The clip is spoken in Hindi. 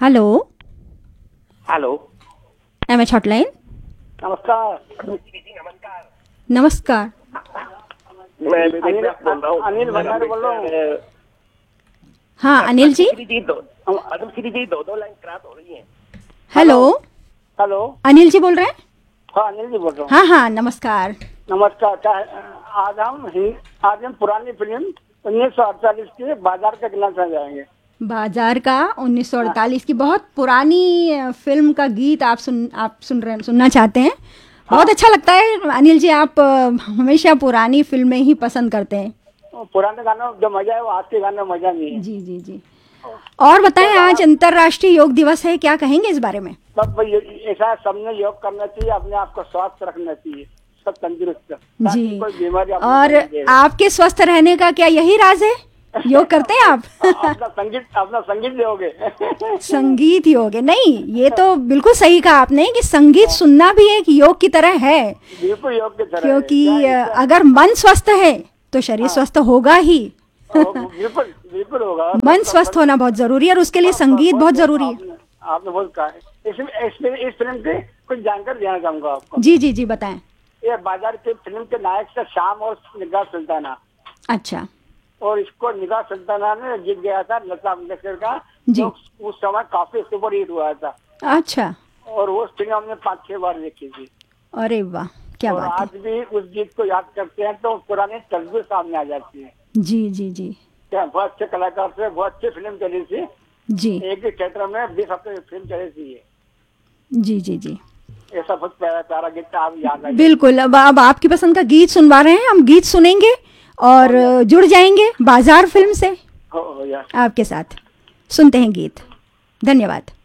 Hello hello MH hotline. नमस्कार। नमस्कार। मैं विवेक व्यास बोल रहा हूँ। अनिल भंडारी बोल रहा हूँ। हाँ अनिल जी। पद्मश्री जी दो लाइन क्रॉस हो रही है। Hello hello. अनिल जी बोल रहे हैं? हाँ अनिल जी बोल रहा हूँ। हाँ हाँ नमस्कार। नमस्कार। आज हम पुरानी फिल्म 1948 के बाजार का गिनना चाह जाएंगे। बाजार का 1948 की बहुत पुरानी फिल्म का गीत आप सुनना चाहते हैं। बहुत अच्छा लगता है अनिल जी, आप हमेशा पुरानी फिल्में ही पसंद करते हैं। पुराने गानों में जो मजा है वो आज के गानों में मजा नहीं है। जी जी जी। और बताएं, आज अंतर्राष्ट्रीय योग दिवस है, क्या कहेंगे इस बारे में? ऐसा सबने योग करना चाहिए, अपने आप को स्वस्थ रखना चाहिए, सब तंदुरुस्त, जी। कोई बीमारी और आपके स्वस्थ रहने का क्या यही राज है? योग करते हैं आप? अपना संगीत दोगे। संगीत योग है? नहीं, ये तो बिल्कुल सही कहा आपने कि संगीत सुनना भी एक योग की तरह है। बिल्कुल योग की तरह। क्योंकि अगर मन स्वस्थ है तो शरीर स्वस्थ होगा ही। बिल्कुल बिल्कुल होगा। मन स्वस्थ होना बहुत जरूरी है और उसके लिए संगीत बहुत जरूरी है। आपने बहुत कहा है। इस फिल्म से कुछ जानकारी देना चाहूंगा आपको। जी जी जी बताएं। ये बाजार के फिल्म के नायक से श्याम और निगाह सुल्ताना। अच्छा। और इसको निगाह सुल्ताना ने जीत गया था लता मंगेशकर का, जी। जो उस समय काफी सुपर हिट हुआ था। अच्छा। और वो फिल्म हमने 5-6 बार देखी थी। अरे वाह, क्या और बात है। आज भी उस गीत को याद करते हैं तो पुरानी तस्वीर सामने आ जाती है। जी जी जी बहुत अच्छे कलाकार से बहुत अच्छी फिल्म चली थी। जी। एक ही थिएटर में 20 हफ्ते फिल्म चली थी ये। जी जी जी। ऐसा बहुत प्यारा गीत आप याद है। बिल्कुल। अब आपकी पसंद का गीत सुनवा रहे हैं, हम गीत सुनेंगे और जुड़ जाएंगे बाजार फिल्म से हो यार। आपके साथ। सुनते हैं गीत। धन्यवाद।